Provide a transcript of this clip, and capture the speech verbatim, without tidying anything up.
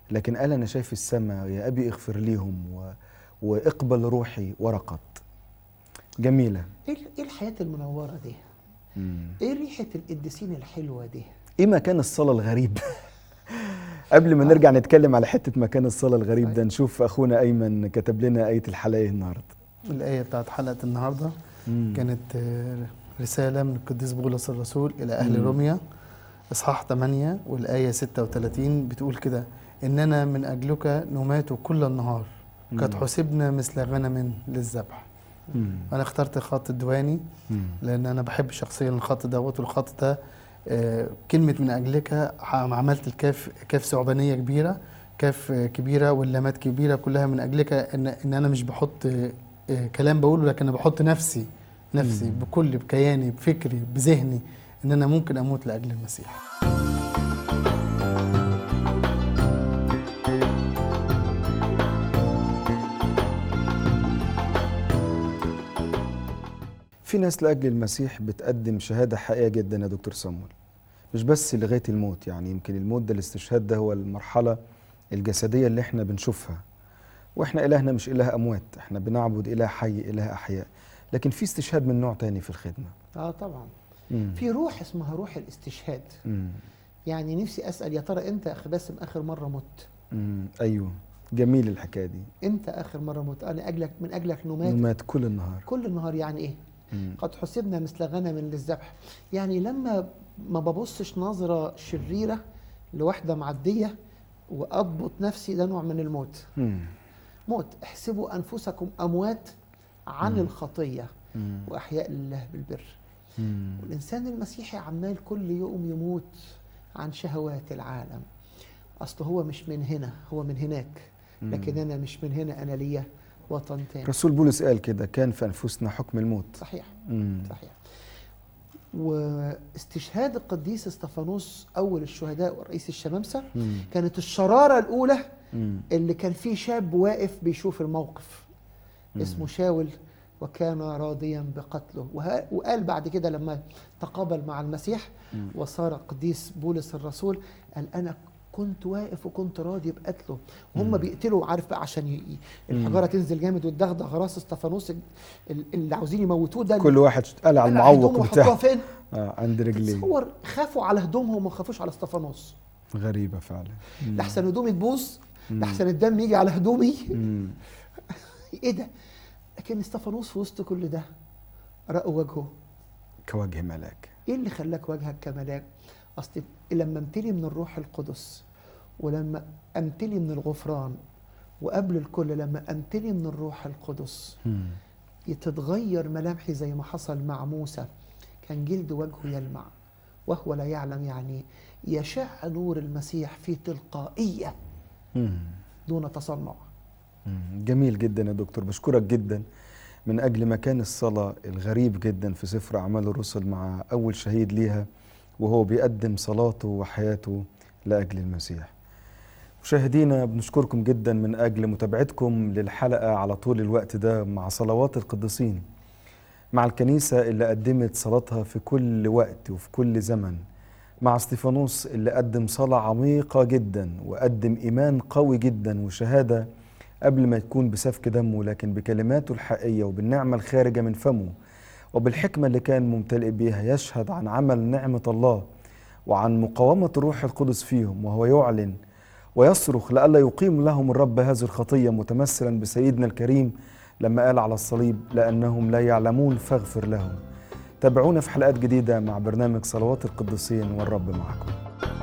لكن قال أنا شايف السماء، يا أبي اغفر ليهم و... واقبل روحي ورقت. جميلة. ايه إيه الحياة المنورة دي؟ مم. ايه ريحة القديسين الحلوة دي؟ ايه مكان الصلاة الغريب؟ قبل ما نرجع نتكلم على حتة مكان الصلاة الغريب ده، نشوف أخونا أيمن كتب لنا آية الحلقة النهاردة. الآية بتاعت حلقة النهاردة مم. كانت رسالة من القديس بولس الرسول إلى أهل مم. روميا، إصحاح ثمانية والآية ستة وثلاثين، بتقول كده: إننا من أجلك نمات كل النهار، قد حسبنا مثل غنم للذبح. مم. أنا اخترت خط الدواني مم. لأن أنا بحب شخصيا الخط دوت، والخط ده آه كلمة من أجلك عملت الكاف كاف ثعبانية كبيرة، كاف كبيرة واللامات كبيرة، كلها من أجلك. إن, إن أنا مش بحط آه كلام بقوله، لكن أنا بحط نفسي نفسي مم. بكل بكياني بفكري بذهني، إن أنا ممكن أموت لأجل المسيح. في ناس لأجل المسيح بتقدم شهادة حقيقية جدا يا دكتور صمويل، مش بس لغاية الموت. يعني يمكن الموت ده، الاستشهاد ده هو المرحلة الجسدية اللي احنا بنشوفها، واحنا إلهنا مش إله أموات، احنا بنعبد إله حي إله أحياء. لكن في استشهاد من نوع تاني في الخدمة. اه طبعا. مم. في روح اسمها روح الاستشهاد. مم. يعني نفسي أسأل، يا ترى أنت أخ باسم آخر مرة مت؟ مم. أيوه، جميل الحكاية دي. أنت آخر مرة مت؟ أنا أجلك من أجلك نمات نمات كل النهار. كل النهار يعني إيه؟ مم. قد حسبنا مثل غنم للذبح. يعني لما ما ببصش نظرة شريرة لواحدة معدية وأضبط نفسي، ده نوع من الموت. مم. موت. احسبوا أنفسكم أموات عن مم. الخطية مم. وأحياء لله بالبر. مم. والإنسان المسيحي عمال كل يوم يموت عن شهوات العالم. أصله هو مش من هنا، هو من هناك. مم. لكن أنا مش من هنا، أنا ليا وطن تاني. رسول بولس قال كده: كان في أنفسنا حكم الموت. صحيح. مم. صحيح. واستشهاد القديس استفانوس أول الشهداء ورئيس الشمامسة مم. كانت الشرارة الأولى مم. اللي كان فيه شاب واقف بيشوف الموقف مم. اسمه شاول، وكان راضيا بقتله. وقال بعد كده لما تقابل مع المسيح مم. وصار قديس بولس الرسول، قال أنا كنت واقف وكنت راضي بقتله. وهم بيقتلوا، عارف بقى، عشان ي... الحجاره تنزل جامد وتدغدغ راس استفانوس اللي عاوزين يموتوه ده. كل واحد قلع المعوق بتاعه فين؟ اه عند رجليه. تصور خافوا على هدومهم وما خافوش على استفانوس. غريبه فعلا. لحسن هدومي تبوظ، لحسن الدم يجي على هدومي. ايه ده؟ لكن استفانوس في وسط كل ده رأوا وجهه كوجه ملاك. ايه اللي خلاك وجهك كملاك؟ اصل لما امتلي من الروح القدس، ولما امتلي من الغفران، وقبل الكل لما امتلي من الروح القدس يتتغير ملامحي زي ما حصل مع موسى. كان جلد وجهه يلمع وهو لا يعلم، يعني يشع نور المسيح في تلقائية دون تصنع. جميل جدا يا دكتور، بشكرك جدا من أجل مكان الصلاة الغريب جدا في سفر أعمال الرسل مع أول شهيد ليها، وهو بيقدم صلاته وحياته لأجل المسيح. مشاهدينا، بنشكركم جدا من أجل متابعتكم للحلقة على طول الوقت ده مع صلوات القديسين، مع الكنيسة اللي قدمت صلاتها في كل وقت وفي كل زمن، مع استفانوس اللي قدم صلاة عميقة جدا وقدم إيمان قوي جدا وشهادة قبل ما يكون بسفك دمه، لكن بكلماته الحقيقية وبالنعمة الخارجة من فمه وبالحكمة اللي كان ممتلئ بيها يشهد عن عمل نعمة الله وعن مقاومة الروح القدس فيهم، وهو يعلن ويصرخ لئلا يقيم لهم الرب هذه الخطية، متمثلا بسيدنا الكريم لما قال على الصليب: لأنهم لا يعلمون فاغفر لهم. تابعونا في حلقات جديدة مع برنامج صلوات القديسين، والرب معكم.